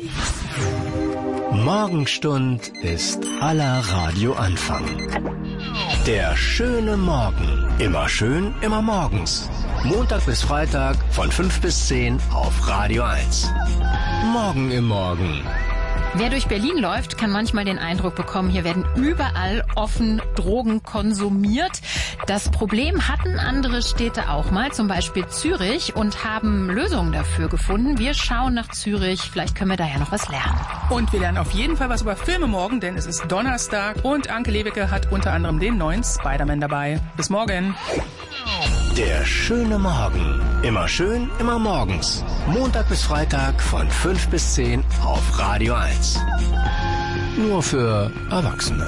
Morgenstund ist aller Radioanfang. Der schöne Morgen. Immer schön, immer morgens. Montag bis Freitag von 5 bis 10 auf Radio 1. Morgen im Morgen. Wer durch Berlin läuft, kann manchmal den Eindruck bekommen, hier werden überall offen Drogen konsumiert. Das Problem hatten andere Städte auch mal, zum Beispiel Zürich, und haben Lösungen dafür gefunden. Wir schauen nach Zürich, vielleicht können wir da ja noch was lernen. Und wir lernen auf jeden Fall was über Filme morgen, denn es ist Donnerstag und Anke Lewicke hat unter anderem den neuen Spider-Man dabei. Bis morgen. Der schöne Morgen. Immer schön, immer morgens. Montag bis Freitag von 5 bis 10 auf Radio 1. Nur für Erwachsene.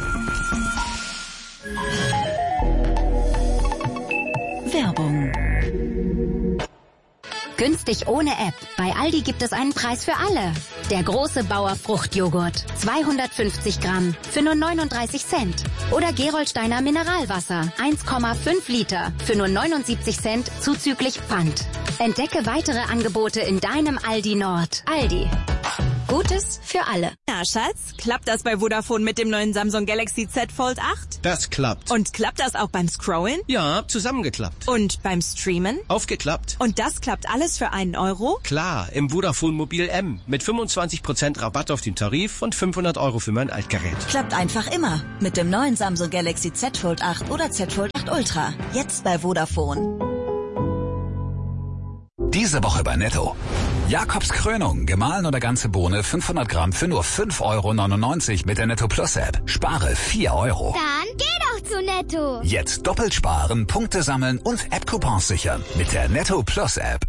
Werbung. Günstig ohne App. Bei Aldi gibt es einen Preis für alle. Der große Bauer Fruchtjoghurt. 250 Gramm für nur 39 Cent. Oder Gerolsteiner Mineralwasser. 1,5 Liter für nur 79 Cent zuzüglich Pfand. Entdecke weitere Angebote in deinem Aldi Nord. Aldi. Gutes für alle. Na, Schatz, klappt das bei Vodafone mit dem neuen Samsung Galaxy Z Fold 8? Das klappt. Und klappt das auch beim Scrollen? Ja, zusammengeklappt. Und beim Streamen? Aufgeklappt. Und das klappt alles für einen Euro? Klar, im Vodafone Mobil M. Mit 25% Rabatt auf den Tarif und 500 Euro für mein Altgerät. Klappt einfach immer. Mit dem neuen Samsung Galaxy Z Fold 8 oder Z Fold 8 Ultra. Jetzt bei Vodafone. Diese Woche bei Netto. Jakobs Krönung, gemahlen oder ganze Bohne, 500 Gramm für nur 5,99 € mit der Netto Plus App. Spare 4 €. Dann geh doch zu Netto. Jetzt doppelt sparen, Punkte sammeln und App-Coupons sichern mit der Netto Plus App.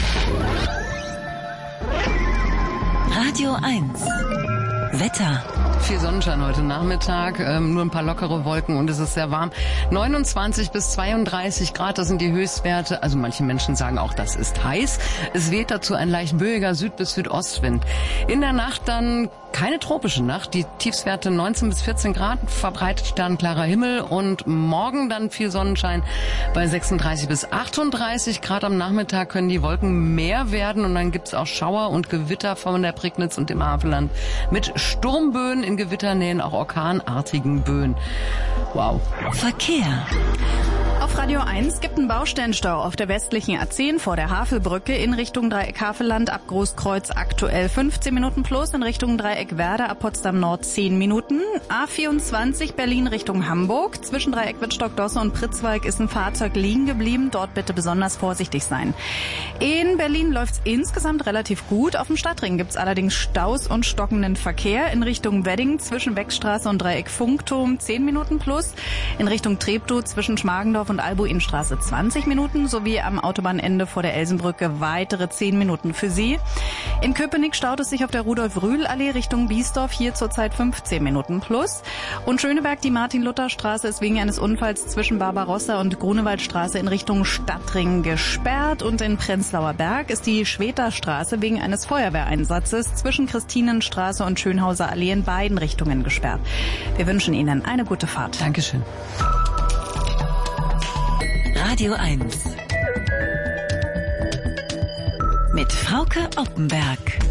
Radio 1. Wetter. Viel Sonnenschein heute Nachmittag, nur ein paar lockere Wolken und es ist sehr warm. 29 bis 32 Grad, das sind die Höchstwerte. Also manche Menschen sagen auch, das ist heiß. Es weht dazu ein leicht böiger Süd- bis Südostwind. In der Nacht dann keine tropische Nacht, die Tiefstwerte 19 bis 14 Grad, verbreitet sternklarer Himmel und morgen dann viel Sonnenschein bei 36 bis 38 Grad. Am Nachmittag können die Wolken mehr werden und dann gibt's auch Schauer und Gewitter von der Prignitz und dem Havelland mit Sturmböen, in Gewitternähen auch orkanartigen Böen. Wow. Verkehr. Auf Radio 1 gibt einen Baustellenstau auf der westlichen A10 vor der Havelbrücke in Richtung Dreieck Havelland ab Großkreuz aktuell 15 Minuten plus, in Richtung Dreieck Werder ab Potsdam Nord 10 Minuten. A24 Berlin Richtung Hamburg. Zwischen Dreieck Wittstock-Dosse und Pritzwalk ist ein Fahrzeug liegen geblieben. Dort bitte besonders vorsichtig sein. In Berlin läuft's insgesamt relativ gut. Auf dem Stadtring gibt's allerdings Staus und stockenden Verkehr. In Richtung Wedding zwischen Beckstraße und Dreieck Funkturm 10 Minuten plus. In Richtung Treptow zwischen Schmargendorf und Albuinstraße 20 Minuten sowie am Autobahnende vor der Elsenbrücke weitere 10 Minuten für Sie. In Köpenick staut es sich auf der Rudolf-Rühl-Allee Richtung Biesdorf, hier zurzeit 15 Minuten plus. Und Schöneberg, die Martin-Luther-Straße ist wegen eines Unfalls zwischen Barbarossa und Grunewaldstraße in Richtung Stadtring gesperrt. Und in Prenzlauer Berg ist die Schwedterstraße wegen eines Feuerwehreinsatzes zwischen Christinenstraße und Schönhauser Allee in beiden Richtungen gesperrt. Wir wünschen Ihnen eine gute Fahrt. Dankeschön. Radio 1. Mit Frauke Oppenberg.